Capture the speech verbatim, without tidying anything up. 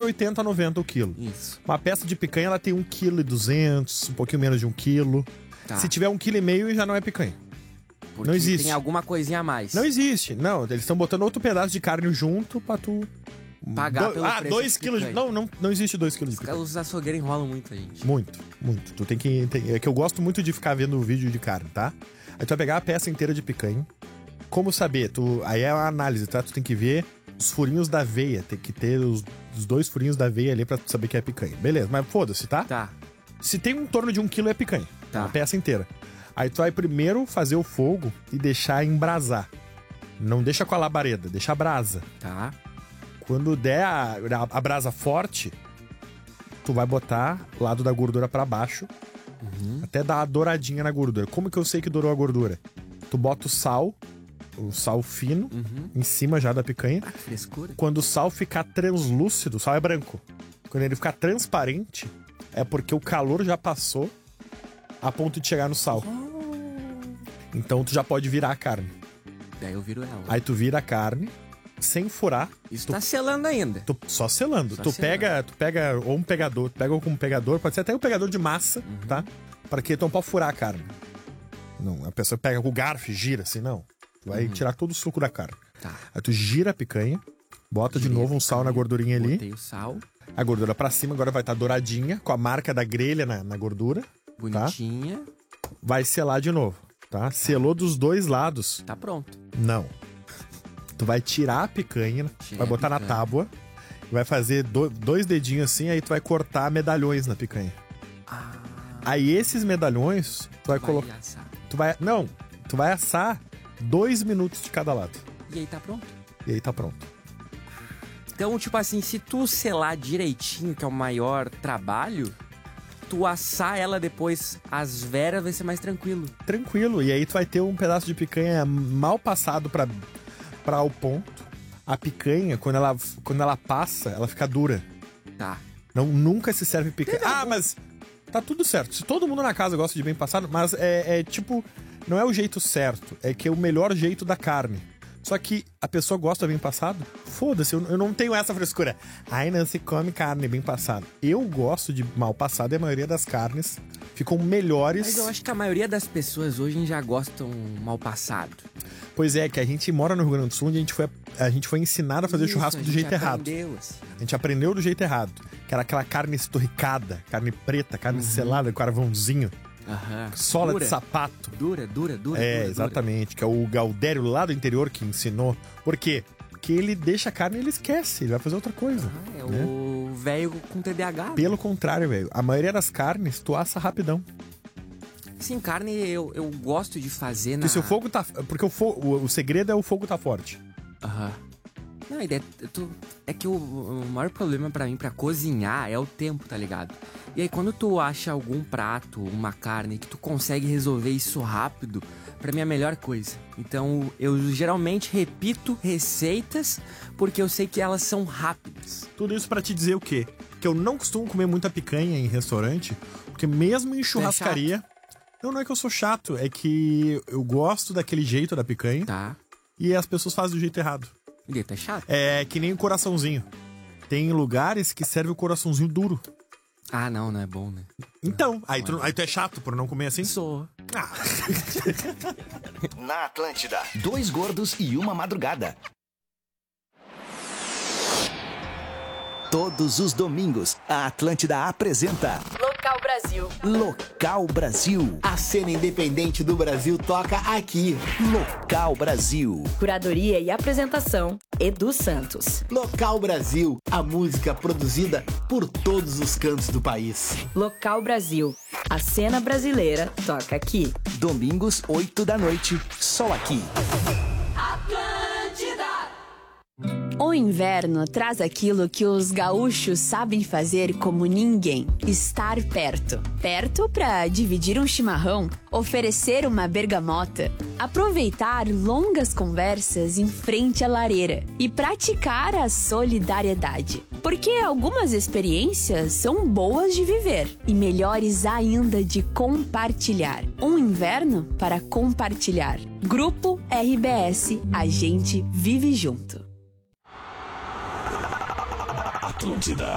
oitenta, noventa o quilo. Isso. Uma peça de picanha, ela tem um vírgula duzentos quilos, um pouquinho menos de um quilo. Tá. Se tiver um vírgula cinco quilo, já não é picanha. Porque não existe. tem alguma coisinha a mais. Não existe. Não, eles estão botando outro pedaço de carne junto pra tu... Pagar Do... pelo Ah, preço dois de quilos de... picanha. Não, não, não existe dois quilos de picanha. Os açougueiros enrolam muito a gente. Muito, muito. Tu tem que... Tem... É que eu gosto muito de ficar vendo o vídeo de carne, tá? Aí tu vai pegar a peça inteira de picanha. Como saber? Tu... Aí é uma análise, tá? Tu tem que ver os furinhos da veia. Tem que ter os, os dois furinhos da veia ali pra tu saber que é picanha. Beleza, mas foda-se, tá? Tá. Se tem um torno de um quilo, é picanha. Tá. A peça inteira. Aí tu vai primeiro fazer o fogo e deixar embrasar. Não deixa com a labareda, deixa a brasa. Tá. Quando der a, a, a brasa forte, tu vai botar o lado da gordura pra baixo, Uhum. até dar uma douradinha na gordura. Como que eu sei que dourou a gordura? Tu bota o sal, o sal fino, Uhum. em cima já da picanha. Ah, que frescura. Quando o sal ficar translúcido, o sal é branco. Quando ele ficar transparente, é porque o calor já passou a ponto de chegar no sal. Então tu já pode virar a carne. Daí eu viro ela. Aí tu vira a carne, sem furar. Isso tu, tá selando ainda. tu, só selando. Só tu, selando. Pega, tu pega ou um pegador, tu pega com um pegador, pode ser até um pegador de massa, Uhum. tá? Para que tu não pode furar a carne. Não, a pessoa pega com o garfo e gira assim, não. Tu vai Uhum. tirar todo o suco da carne. Tá. Aí tu gira a picanha, bota Girei de novo a um sal picanha, na gordurinha ali. Botei o sal. A gordura pra cima agora vai estar douradinha, com a marca da grelha na, na gordura. Bonitinha. Vai selar de novo, tá? Selou dos dois lados. Tá pronto. Não. Tu vai tirar a picanha, Tirei vai a botar na picanha. tábua, vai fazer do- dois dedinhos assim, aí tu vai cortar medalhões na picanha. Ah, Aí esses medalhões, tu vai, vai colocar... assar. Tu vai... Não, tu vai assar dois minutos de cada lado. E aí tá pronto. E aí tá pronto. Então, tipo assim, se tu selar direitinho, que é o maior trabalho, tu assar ela depois às veras vai ser mais tranquilo. Tranquilo. E aí tu vai ter um pedaço de picanha mal passado pra, pra o ponto. A picanha, quando ela, quando ela passa, ela fica dura. Tá. Não, nunca se serve picanha. Ah, mas tá tudo certo. Se todo mundo na casa gosta de bem passado, mas é, é tipo, não é o jeito certo. É que é o melhor jeito da carne. Só que a pessoa gosta bem passado? Foda-se, eu, eu não tenho essa frescura. Ai, não se come carne bem passada. Eu gosto de mal passado e a maioria das carnes ficam melhores. Mas eu acho que a maioria das pessoas hoje já gostam mal passado. Pois é, que a gente mora no Rio Grande do Sul, onde a gente foi, a gente foi ensinado a fazer Isso, churrasco a do gente jeito errado. aprendeu, assim. A gente aprendeu do jeito errado. Que era aquela carne esturricada, carne preta, carne selada, carvãozinho, Aham. sola Dura. de sapato. Dura, dura, dura. É, dura, exatamente. Que é o Galdério lá do interior que ensinou. Por quê? Porque ele deixa a carne e ele esquece, ele vai fazer outra coisa. Ah, é né? o velho com T D A H. Pelo contrário, velho. A maioria das carnes tu assa rapidão. Sim, carne eu, eu gosto de fazer na... Porque se o fogo tá. Porque o, fo... o, o segredo é o fogo tá forte. Aham. Não, a ideia é, tu, é que o, o maior problema pra mim, pra cozinhar, é o tempo, tá ligado? E aí quando tu acha algum prato, uma carne, que tu consegue resolver isso rápido, pra mim é a melhor coisa. Então eu geralmente repito receitas, porque eu sei que elas são rápidas. Tudo isso pra te dizer o quê? Que eu não costumo comer muita picanha em restaurante, porque mesmo em churrascaria... Não, não é que eu sou chato, é que eu gosto daquele jeito da picanha Tá. e as pessoas fazem do jeito errado. E daí tá chato? É que nem o coraçãozinho. Tem lugares que serve o coraçãozinho duro. Ah, não, não é bom, né? Então, aí tu, não é. aí tu é chato por não comer assim? Sou. Ah, Na Atlântida, dois gordos e uma madrugada. Todos os domingos, a Atlântida apresenta Local Brasil. Local Brasil. A cena independente do Brasil toca aqui. Local Brasil. Curadoria e apresentação, Edu Santos. Local Brasil, a música produzida por todos os cantos do país. Local Brasil. A cena brasileira toca aqui. Domingos, oito da noite, só aqui. O inverno traz aquilo que os gaúchos sabem fazer como ninguém: estar perto. Perto para dividir um chimarrão, oferecer uma bergamota, aproveitar longas conversas em frente à lareira e praticar a solidariedade. Porque algumas experiências são boas de viver e melhores ainda de compartilhar. Um inverno para compartilhar. Grupo R B S, a gente vive junto. Atlântida.